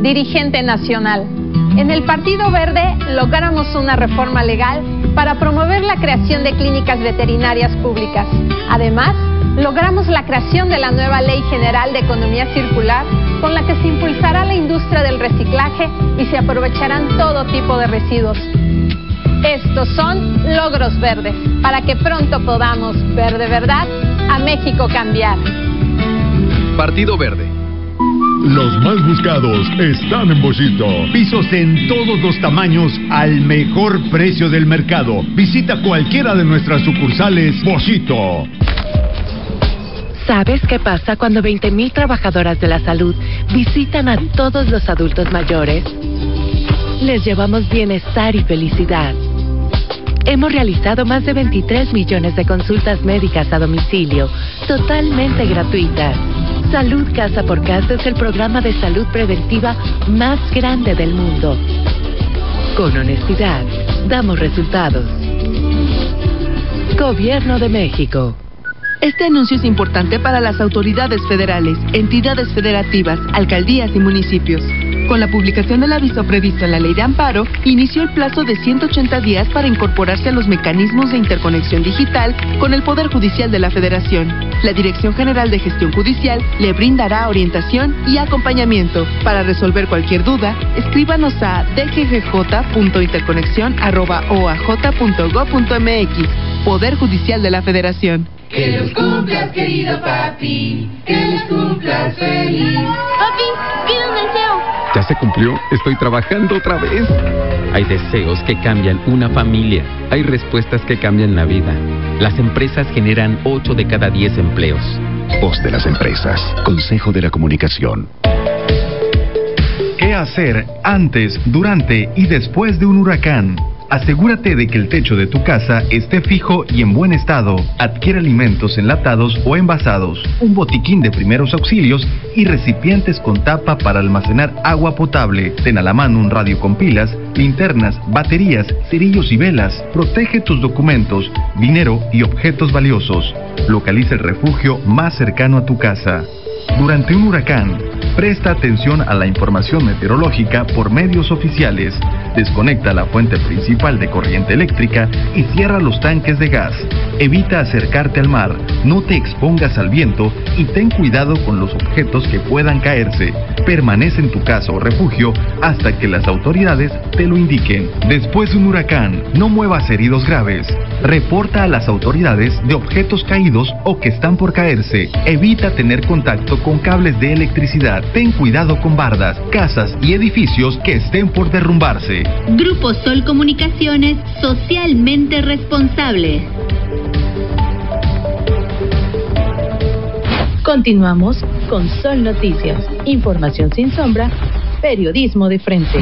dirigente nacional. En el Partido Verde logramos una reforma legal para promover la creación de clínicas veterinarias públicas. Además, logramos la creación de la nueva Ley General de Economía Circular, con la que se impulsará la industria del reciclaje y se aprovecharán todo tipo de residuos. Estos son logros verdes, para que pronto podamos ver de verdad a México cambiar. Partido Verde. Los más buscados están en Boschito. Pisos en todos los tamaños al mejor precio del mercado. Visita cualquiera de nuestras sucursales Boschito. ¿Sabes qué pasa cuando 20,000 trabajadoras de la salud visitan a todos los adultos mayores? Les llevamos bienestar y felicidad. Hemos realizado más de 23 millones de consultas médicas a domicilio, totalmente gratuitas. Salud Casa por Casa es el programa de salud preventiva más grande del mundo. Con honestidad, damos resultados. Gobierno de México. Este anuncio es importante para las autoridades federales, entidades federativas, alcaldías y municipios. Con la publicación del aviso previsto en la Ley de Amparo, inició el plazo de 180 días para incorporarse a los mecanismos de interconexión digital con el Poder Judicial de la Federación. La Dirección General de Gestión Judicial le brindará orientación y acompañamiento. Para resolver cualquier duda, escríbanos a dggj.interconexión@oaj.gov.mx. Poder Judicial de la Federación. Que los cumplas, querido papi, que los cumplas feliz. Papi, pido un deseo. ¿Ya se cumplió? Estoy trabajando otra vez. Hay deseos que cambian una familia. Hay respuestas que cambian la vida. Las empresas generan 8 de cada 10 empleos. Voz de las empresas. Consejo de la Comunicación. ¿Qué hacer antes, durante y después de un huracán? Asegúrate de que el techo de tu casa esté fijo y en buen estado. Adquiere alimentos enlatados o envasados, un botiquín de primeros auxilios y recipientes con tapa para almacenar agua potable. Ten a la mano un radio con pilas, linternas, baterías, cerillos y velas. Protege tus documentos, dinero y objetos valiosos. Localiza el refugio más cercano a tu casa. Durante un huracán, presta atención a la información meteorológica por medios oficiales. Desconecta la fuente principal de corriente eléctrica y cierra los tanques de gas. Evita acercarte al mar, no te expongas al viento y ten cuidado con los objetos que puedan caerse. Permanece en tu casa o refugio hasta que las autoridades te lo indiquen. Después de un huracán, no muevas heridos graves. Reporta a las autoridades de objetos caídos o que están por caerse. Evita tener contacto con cables de electricidad. Ten cuidado con bardas, casas y edificios que estén por derrumbarse. Grupo Sol Comunicaciones, socialmente responsable. Continuamos con Sol Noticias. Información sin sombra, periodismo de frente.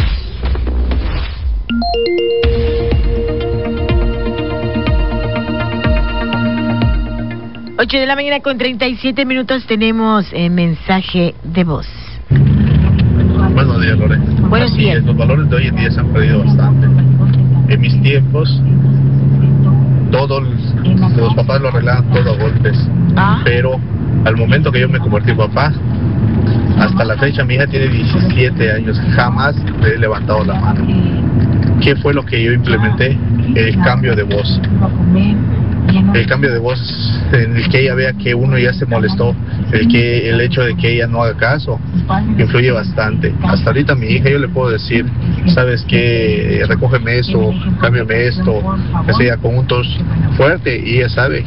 Ocho de la mañana con 37 minutos tenemos mensaje de voz. Buenos días, Lore. Buenos días. Los valores de hoy en día se han perdido bastante. En mis tiempos, todos los papás lo arreglaban todo a golpes. Pero al momento que yo me convertí en papá, hasta la fecha mi hija tiene 17 años, jamás le he levantado la mano. ¿Qué fue lo que yo implementé? El cambio de voz. El cambio de voz en el que ella vea que uno ya se molestó, el hecho de que ella no haga caso, influye bastante. Hasta ahorita a mi hija yo le puedo decir, sabes que recógeme esto, cámbiame esto, que sea con un tos fuerte, y ella sabe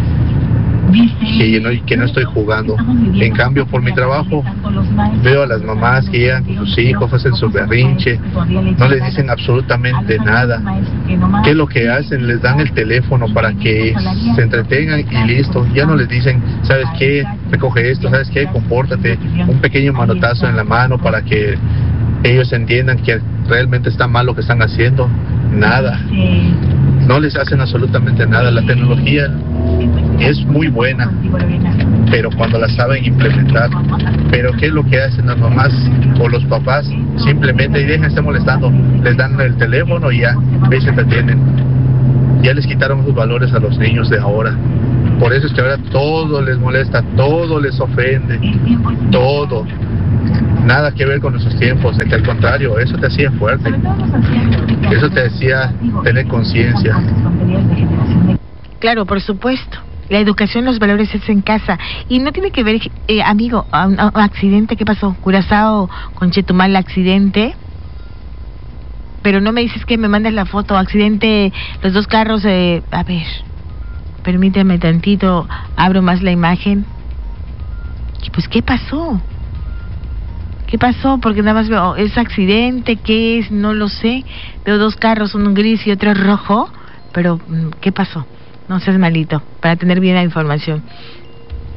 que no estoy jugando. En cambio, por mi trabajo, veo a las mamás que llegan con sus hijos, hacen su berrinche, no les dicen absolutamente nada. ¿Qué es lo que hacen? Les dan el teléfono para que se entretengan y listo. Ya no les dicen, ¿sabes qué? Recoge esto, ¿sabes qué? Compórtate. Un pequeño manotazo en la mano para que ellos entiendan que realmente está mal lo que están haciendo. Nada. No les hacen absolutamente nada. La tecnología es muy buena, pero cuando la saben implementar. Pero ¿qué es lo que hacen las mamás o los papás? Simplemente, y dejen de estar molestando, les dan el teléfono y ya, se entretienen. Ya les quitaron sus valores a los niños de ahora. Por eso es que ahora todo les molesta, todo les ofende, todo. nada que ver con nuestros tiempos, al contrario, eso te hacía fuerte, eso te hacía tener conciencia. Claro, por supuesto. La educación, los valores es en casa. Y no tiene que ver, amigo, un accidente, ¿qué pasó? Curazao con Chetumal, accidente. Pero no me dices que me mandas la foto, accidente, los dos carros, a ver, permíteme tantito, abro más la imagen. Y pues, ¿qué pasó? ¿Qué pasó? Porque nada más veo, ¿es accidente? ¿Qué es? No lo sé. Veo dos carros, uno gris y otro rojo, pero ¿qué pasó? No seas malito, para tener bien la información.